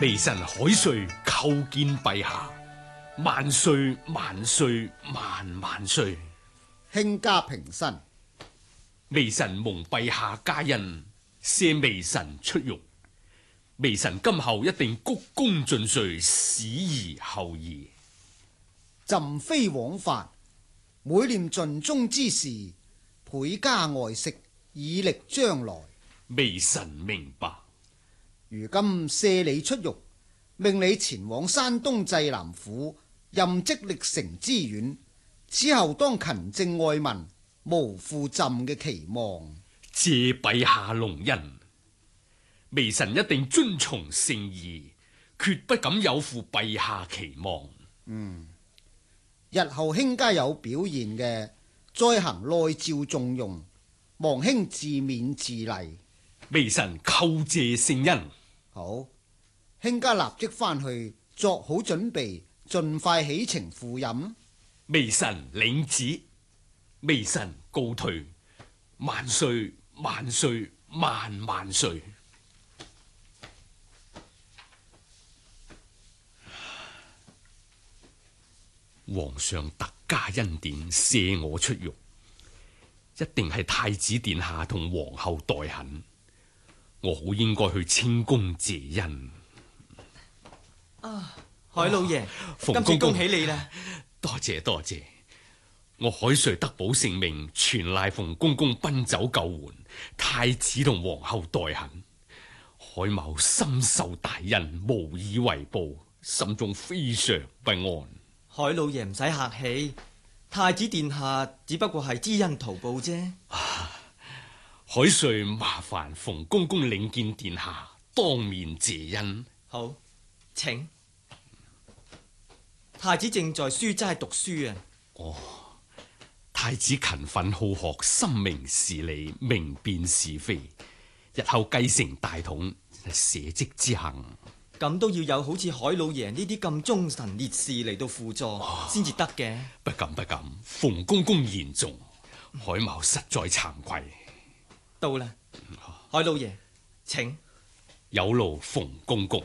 微臣海瑞叩見陛下，萬歲萬歲萬萬歲。 卿家平身。 微臣蒙陛下加恩，赦微臣出獄。微臣今後一定鞠躬盡瘁，使而後已。 朕非枉法，每念盡忠之事，倍加愛惜，以力將來。 微臣明白。 如今赦你出獄，命你前往山東濟南府任職歷城知縣，此後當勤政愛民，無負朕嘅期望。 謝陛下隆恩，微臣一定遵從聖意，決不敢有負陛下期望。 日後卿家有表現嘅，再行內召重用，望卿自勉自勵。 微臣叩謝聖恩。 好，卿家立即翻去作好準備，盡快起程赴任。 微臣領旨，微臣告退。萬歲萬歲萬萬歲。皇上特加恩典，赦我出獄，一定係太子殿下同皇后代懇，我好應該去清宮謝恩。 海老爺， 馮今次恭喜你啦！ 多謝多謝，我海瑞得保性命，全賴馮公公奔走救援，太子同皇后代懇，海某深受大恩，無以為報，心中非常不安。 海老爺唔使客氣，太子殿下只不過係知恩圖報啫。 海瑞麻煩馮公公領見殿下，當面謝恩。 好，請。太子正在書齋讀書啊。 太子勤奮好學，深明事理，明辨是非，日後繼承大統，社稷之幸。 咁都要有好似海老爺呢啲咁忠臣烈士嚟到輔助先至得嘅。 不敢不敢，馮公公言重，海某實在慚愧。 到啦，海老爺，請。 有勞馮公公。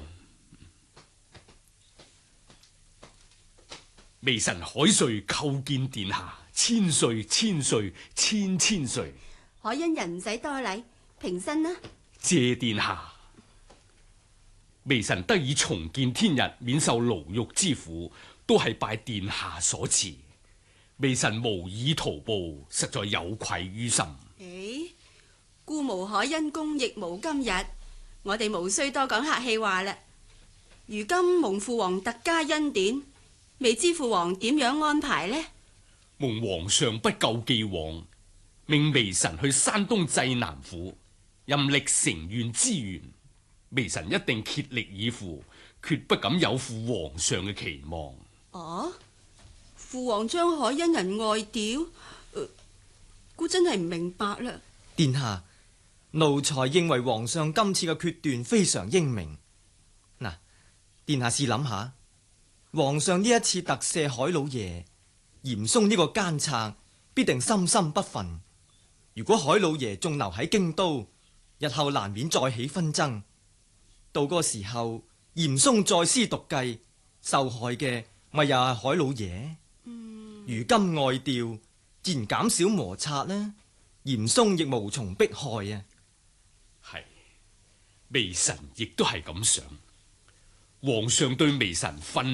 微臣海瑞叩見殿下，千歲千歲千千歲。 海恩人唔使多禮，平身啦。 謝殿下。微臣得以重見天日，免受牢獄之苦，都係拜殿下所賜。微臣無以圖報，實在有愧於心。 故無海恩公，亦無今日。我哋無需多講客氣話啦。如今蒙父皇特加恩典，未知父皇點樣安排呢？ 蒙皇上不咎既往，命微臣去山東濟南府任歷城縣知縣。微臣一定竭力以赴，決不敢有負皇上嘅期望。 父皇將海恩人外調，姑真係唔明白啦。 殿下，奴才認為皇上今次嘅決斷非常英明。嗱，殿下試諗下，皇上呢一次特赦海老爺，嚴嵩呢個奸賊必定心心不忿。如果海老爺仲留喺京都，日後難免再起紛爭。到嗰個時候，嚴嵩再施毒計，受害嘅咪又係海老爺。如今外調，自然減少摩擦啦。嚴嵩亦無從迫害啊。 係，微臣亦都係咁想。皇上對微臣分